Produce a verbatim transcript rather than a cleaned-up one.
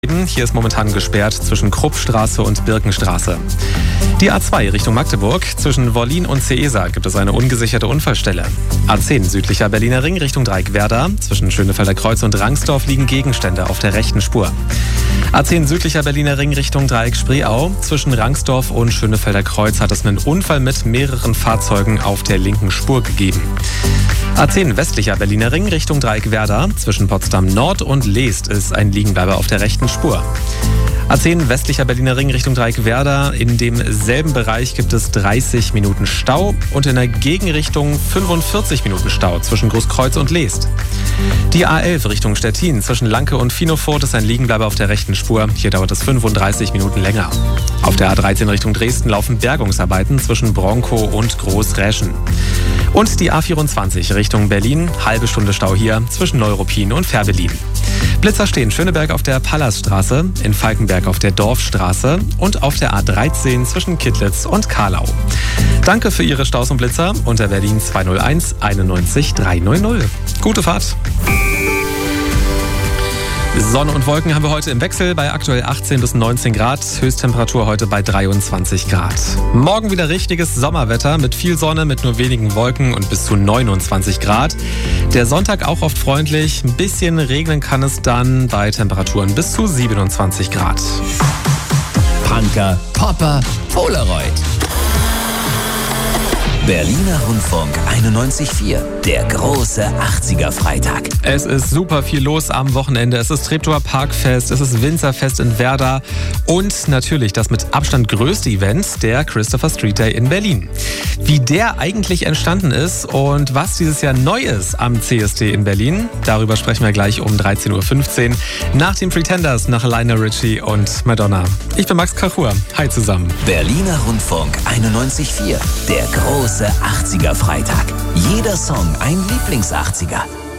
Hier ist momentan gesperrt zwischen Kruppstraße und Birkenstraße. Die A zwei Richtung Magdeburg. Zwischen Wollin und Ceesa gibt es eine ungesicherte Unfallstelle. A zehn südlicher Berliner Ring Richtung Dreieck-Werder. Zwischen Schönefelder Kreuz und Rangsdorf liegen Gegenstände auf der rechten Spur. A zehn südlicher Berliner Ring Richtung Dreieck-Spreeau. Zwischen Rangsdorf und Schönefelder Kreuz hat es einen Unfall mit mehreren Fahrzeugen auf der linken Spur gegeben. A zehn westlicher Berliner Ring Richtung Dreieck-Werder. Zwischen Potsdam Nord und Leest ist ein Liegenbleiber auf der rechten Spur. A zehn westlicher Berliner Ring Richtung Dreieck-Werder. In demselben Bereich gibt es dreißig Minuten Stau und in der Gegenrichtung fünfundvierzig Minuten Stau zwischen Großkreuz und Leest. Die A elf Richtung Stettin. Zwischen Lanke und Finofurt ist ein Liegenbleiber auf der rechten Spur. Hier dauert es fünfunddreißig Minuten länger. Auf der A dreizehn Richtung Dresden laufen Bergungsarbeiten zwischen Bronkow und Großräschen. Und die A vierundzwanzig Richtung Berlin. Halbe Stunde Stau hier zwischen Neuruppin und Fährberlin. Blitzer stehen Schöneberg auf der Pallasstraße, in Falkenberg auf der Dorfstraße und auf der A dreizehn zwischen Kittlitz und Karlau. Danke für Ihre Staus und Blitzer unter Berlin zwei null eins einundneunzig dreihundert. Gute Fahrt! Sonne und Wolken haben wir heute im Wechsel bei aktuell achtzehn bis neunzehn Grad. Höchsttemperatur heute bei dreiundzwanzig Grad. Morgen wieder richtiges Sommerwetter mit viel Sonne, mit nur wenigen Wolken und bis zu neunundzwanzig Grad. Der Sonntag auch oft freundlich. Ein bisschen regnen kann es dann bei Temperaturen bis zu siebenundzwanzig Grad. Punker, Popper, Polaroid. Berliner Rundfunk einundneunzig Komma vier, der große achtziger-Freitag. Es ist super viel los am Wochenende. Es ist Treptower Parkfest, es ist Winzerfest in Werder und natürlich das mit Abstand größte Event, der Christopher Street Day in Berlin. Wie der eigentlich entstanden ist und was dieses Jahr neu ist am C S D in Berlin, darüber sprechen wir gleich um dreizehn Uhr fünfzehn nach den Pretenders, nach Lionel Richie und Madonna. Ich bin Max Krachur. Hi zusammen. Berliner Rundfunk einundneunzig Komma vier, der große achtziger-Freitag. Jeder Song ein Lieblings-achtziger.